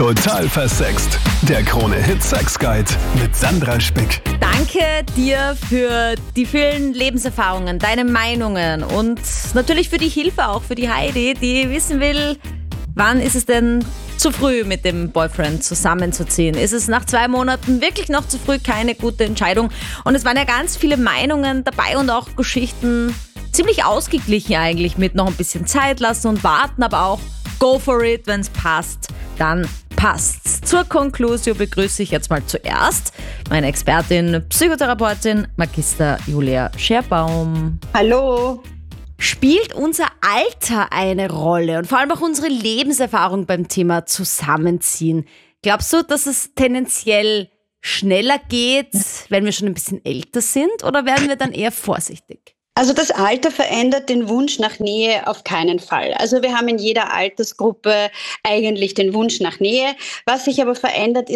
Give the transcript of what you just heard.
Total versext. Der Krone-Hit Sex Guide mit Sandra Spick. Danke dir für die vielen Lebenserfahrungen, deine Meinungen und natürlich für die Hilfe auch für die Heidi, die wissen will, wann ist es denn zu früh mit dem Boyfriend zusammenzuziehen? Ist es nach 2 Monaten wirklich noch zu früh? Keine gute Entscheidung. Und es waren ja ganz viele Meinungen dabei und auch Geschichten ziemlich ausgeglichen eigentlich mit noch ein bisschen Zeit lassen und warten, aber auch go for it, wenn es passt, dann passt's. Zur Conclusio begrüße ich jetzt mal zuerst meine Expertin, Psychotherapeutin, Magister Julia Scherbaum. Hallo. Spielt unser Alter eine Rolle und vor allem auch unsere Lebenserfahrung beim Thema Zusammenziehen? Glaubst du, dass es tendenziell schneller geht, wenn wir schon ein bisschen älter sind, oder werden wir dann eher vorsichtig? Also das Alter verändert den Wunsch nach Nähe auf keinen Fall. Also wir haben in jeder Altersgruppe eigentlich den Wunsch nach Nähe. Was sich aber verändert,